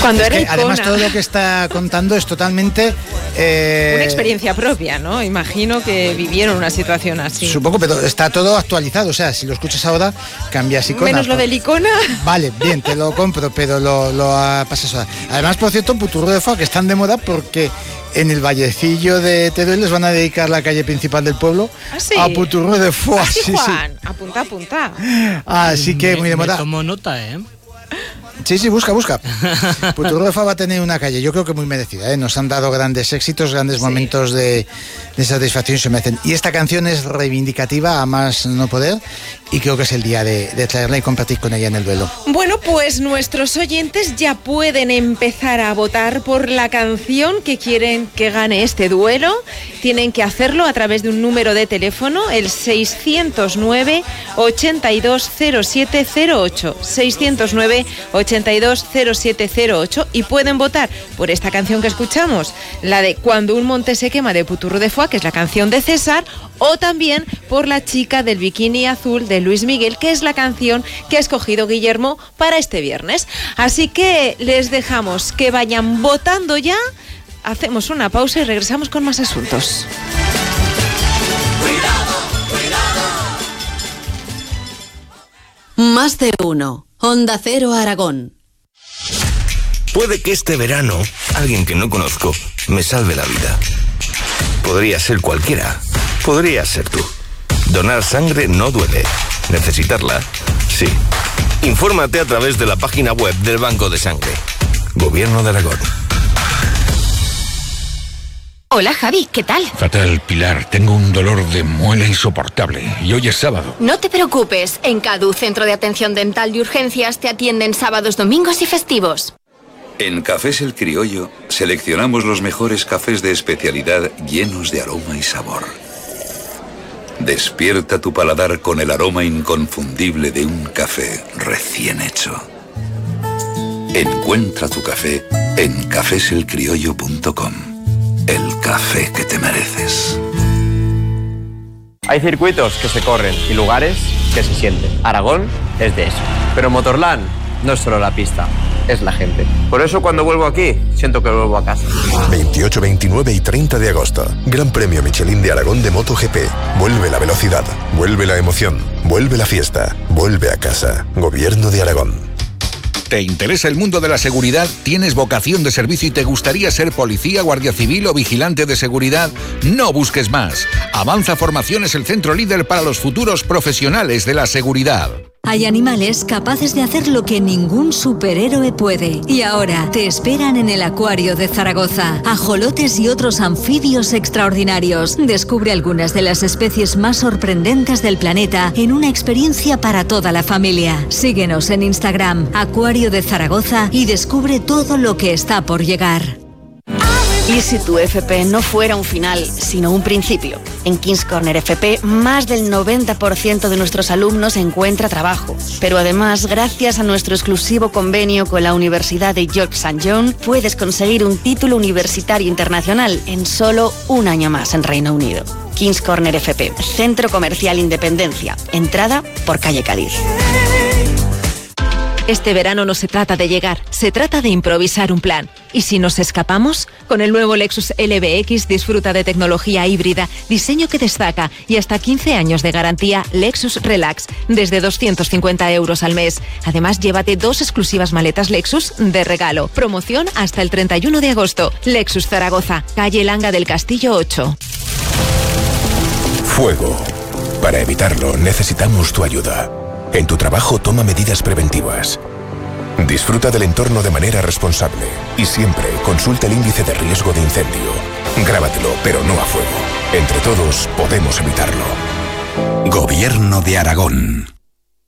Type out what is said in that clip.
Cuando es era que, icona. además, todo lo que está contando es totalmente... una experiencia propia, ¿no? Imagino que vivieron una situación así. Supongo, pero está todo actualizado. O sea, si lo escuchas ahora, cambias icona. Menos lo del icona. Vale, bien, te lo compro, pero lo pasas ahora. Además, por cierto, Puturro de Foix, que están de moda porque en el vallecillo de Teruel les van a dedicar la calle principal del pueblo a Puturro de Foix. Sí, Juan, apunta. Así que muy de moda. Me tomo nota, Sí, busca. Puturro de Foix va a tener una calle, yo creo que muy merecida, Nos han dado grandes éxitos, grandes momentos de satisfacción, se merecen. Y esta canción es reivindicativa a más no poder, y creo que es el día de traerla y compartir con ella en el duelo. Bueno, pues nuestros oyentes ya pueden empezar a votar por la canción que quieren que gane este duelo. Tienen que hacerlo a través de un número de teléfono, el 609-820708. 609-820708, y pueden votar por esta canción que escuchamos, la de Cuando un monte se quema, de Puturro de Foix, que es la canción de César, o también por La chica del bikini azul, de Luis Miguel, que es la canción que ha escogido Guillermo para este viernes. Así que les dejamos que vayan votando ya, hacemos una pausa y regresamos con más asuntos. Más de uno. Onda Cero Aragón. Puede que este verano alguien que no conozco me salve la vida. Podría ser cualquiera. Podría ser tú. Donar sangre no duele. Necesitarla, sí. Infórmate a través de la página web del Banco de Sangre. Gobierno de Aragón. Hola Javi, ¿qué tal? Fatal, Pilar. Tengo un dolor de muela insoportable y hoy es sábado. No te preocupes. En CADU, Centro de Atención Dental de Urgencias, te atienden sábados, domingos y festivos. En Cafés El Criollo seleccionamos los mejores cafés de especialidad llenos de aroma y sabor. Despierta tu paladar con el aroma inconfundible de un café recién hecho. Encuentra tu café en cafeselcriollo.com. El café que te mereces. Hay circuitos que se corren y lugares que se sienten. Aragón es de eso. Pero Motorland no es solo la pista, es la gente. Por eso cuando vuelvo aquí, siento que vuelvo a casa. 28, 29 y 30 de agosto. Gran Premio Michelin de Aragón de MotoGP. Vuelve la velocidad, vuelve la emoción, vuelve la fiesta, vuelve a casa. Gobierno de Aragón. ¿Te interesa el mundo de la seguridad? ¿Tienes vocación de servicio y te gustaría ser policía, guardia civil o vigilante de seguridad? No busques más. Avanza Formación es el centro líder para los futuros profesionales de la seguridad. Hay animales capaces de hacer lo que ningún superhéroe puede. Y ahora te esperan en el Acuario de Zaragoza. Ajolotes y otros anfibios extraordinarios. Descubre algunas de las especies más sorprendentes del planeta en una experiencia para toda la familia. Síguenos en Instagram, Acuario de Zaragoza, y descubre todo lo que está por llegar. ¿Y si tu FP no fuera un final, sino un principio? En King's Corner FP, más del 90% de nuestros alumnos encuentra trabajo. Pero además, gracias a nuestro exclusivo convenio con la Universidad de York St. John, puedes conseguir un título universitario internacional en solo un año más en Reino Unido. King's Corner FP, Centro Comercial Independencia. Entrada por calle Cádiz. Este verano no se trata de llegar, se trata de improvisar un plan. ¿Y si nos escapamos? Con el nuevo Lexus LBX disfruta de tecnología híbrida, diseño que destaca y hasta 15 años de garantía Lexus Relax, desde 250 € al mes. Además, llévate 2 exclusivas maletas Lexus de regalo. Promoción hasta el 31 de agosto. Lexus Zaragoza, calle Langa del Castillo 8. Fuego. Para evitarlo, necesitamos tu ayuda. En tu trabajo, toma medidas preventivas. Disfruta del entorno de manera responsable y siempre consulta el índice de riesgo de incendio. Grábatelo, pero no a fuego. Entre todos podemos evitarlo. Gobierno de Aragón.